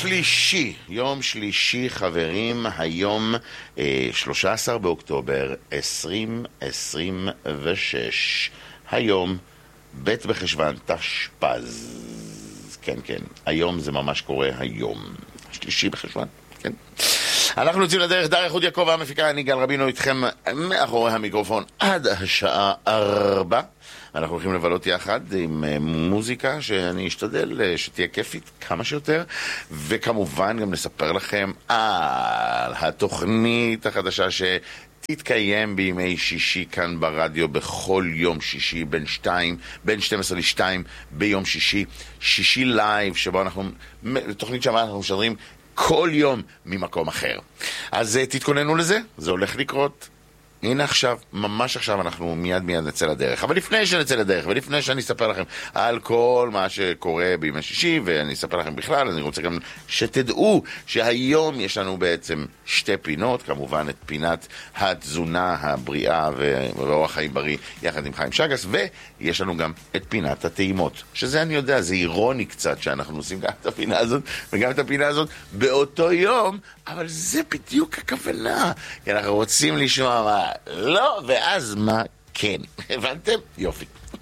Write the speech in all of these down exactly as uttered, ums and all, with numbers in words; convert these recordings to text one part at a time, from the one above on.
שלישי, יום שלישי חברים, היום אה, שלושה עשר באוקטובר עשרים עשרים ושש, היום ב' בחשוון תשפ"ז, כן כן, היום זה ממש קורה היום, שלישי בחשוון, כן. אנחנו יוצאים לדרך, דרך חוד יעקב המפיקה, אני גל רבינו איתכם מאחורי המיקרופון עד השעה ארבע. אנחנו הולכים לבלות יחד עם מוזיקה שאני אשתדל שתהיה כיפית כמה שיותר, וכמובן גם נספר לכם על התוכנית החדשה שתתקיים בימי שישי כאן ברדיו בכל יום שישי בין שתיים, בין שתים עשרה לשתיים ביום שישי, שישי לייב, שבו אנחנו, תוכנית שבה אנחנו משדרים כל יום ממקום אחר. אז תתכוננו לזה, זה הולך לקרות. הנה עכשיו, ממש עכשיו אנחנו מיד מיד נצא לדרך. אבל לפני שנצא לדרך, ולפני שאני אספר לכם על כל מה שקורה בימי שישי, ואני אספר לכם בכלל, אז אני רוצה גם שתדעו שהיום יש לנו בעצם שתי פינות, כמובן את פינת התזונה הבריאה ואורח חיים בריא יחד עם חיים שגס, ויש לנו גם את פינת הטעימות, שזה אני יודע, זה אירוני קצת שאנחנו עושים גם את הפינה הזאת וגם את הפינה הזאת באותו יום, אבל זה בדיוק הכוונה, כי אנחנו רוצים לשמוע מה לא, ואז מה כן. הבנתם? יופי.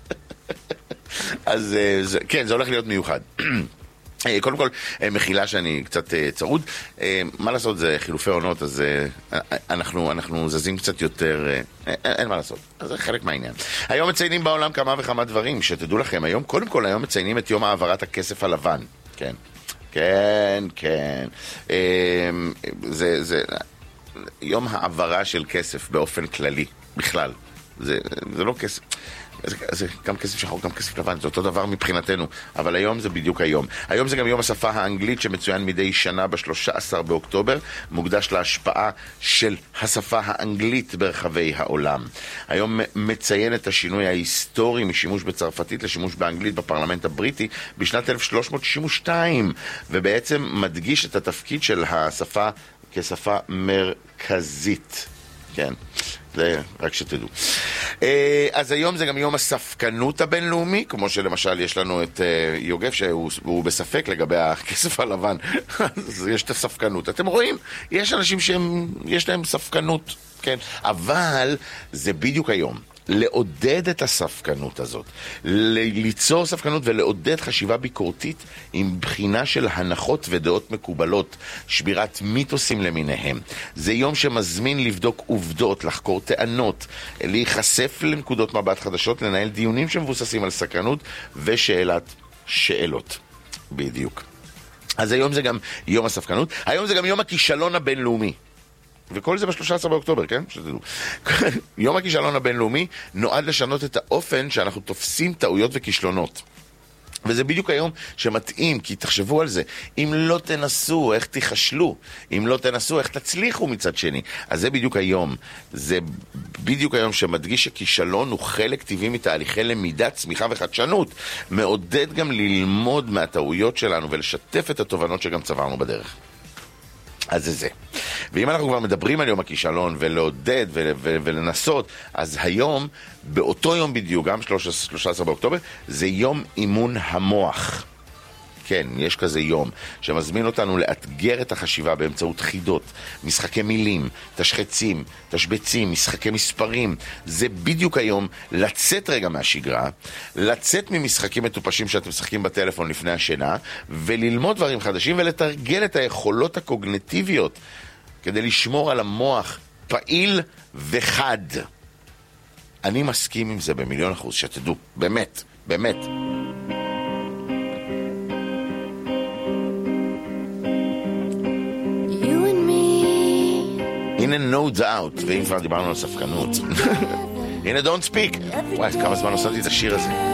אז כן, זה הולך להיות מיוחד. קודם כל, מחילה שאני קצת צרוד. מה לעשות, זה חילופי עונות, אז אנחנו, אנחנו זזים קצת יותר, אין מה לעשות. אז זה חלק מהעניין. היום מציינים בעולם כמה וכמה דברים, שתדעו לכם, היום, קודם כל, היום מציינים את יום העברת הכסף הלבן. כן. כן, כן. זה, זה... יום העברה של כסף באופן כללי, בכלל. זה, זה לא כסף, זה, זה גם כסף שחור, גם כסף לבן, זה אותו דבר מבחינתנו, אבל היום זה בדיוק היום. היום זה גם יום השפה האנגלית שמצוין מדי שנה ב-שלושה עשר באוקטובר, מוקדש להשפעה של השפה האנגלית ברחבי העולם. היום מציין את השינוי ההיסטורי משימוש בצרפתית לשימוש באנגלית בפרלמנט הבריטי בשנת אלף שלוש מאות שישים ושתיים, ובעצם מדגיש את התפקיד של השפה כשפה מרכזית. כן, זה רק שתדעו. אז היום זה גם יום הספקנות הבינלאומי, כמו שלמשל יש לנו את יוגב שהוא בספק לגבי הכסף הלבן, אז יש את הספקנות. אתם רואים? יש אנשים שיש להם ספקנות, כן, אבל זה בדיוק היום. לעודד את הספקנות הזאת, ליצור ספקנות ולעודד חשיבה ביקורתית עם בחינה של הנחות ודעות מקובלות, שבירת מיתוסים למיניהם. זה יום שמזמין לבדוק עובדות, לחקור טענות, להיחשף לנקודות מבט חדשות, לנהל דיונים שמבוססים על סקרנות ושאלת שאלות. בדיוק. אז היום זה גם יום הספקנות, היום זה גם יום הכישלון הבינלאומי. וכל זה ב-שלושה עשר באוקטובר, כן? שתדעו. יום הכישלון הבינלאומי נועד לשנות את האופן שאנחנו תופסים טעויות וכישלונות. וזה בדיוק היום שמתאים, כי תחשבו על זה. אם לא תנסו, איך תיחשלו? אם לא תנסו, איך תצליחו מצד שני? אז זה בדיוק היום. זה בדיוק היום שמדגיש שכישלון הוא חלק טבעי מתהליכי למידה, צמיחה וחדשנות. מעודד גם ללמוד מהטעויות שלנו ולשתף את התובנות שגם צברנו בדרך. אז זה זה. ואם אנחנו כבר מדברים על יום הכישלון ולעודד ול, ול, ולנסות, אז היום, באותו יום בדיוק, גם שלושה עשר באוקטובר, זה יום אימון המוח. כן, יש כזה יום שמזמין אותנו לאתגר את החשיבה באמצעות חידות, משחקי מילים, תשחצים, תשבצים, משחקי מספרים. זה בדיוק היום לצאת רגע מהשגרה, לצאת ממשחקים מטופשים שאתם משחקים בטלפון לפני השינה, וללמוד דברים חדשים ולתרגל את היכולות הקוגניטיביות כדי לשמור על המוח פעיל וחד. אני מסכים עם זה במיליון אחוז, שתדעו, באמת, באמת. הנה no doubt, ואם כבר דיברנו על ספקנות. הנה don't speak. וואי, כמה זמן עושה לי את השיר הזה.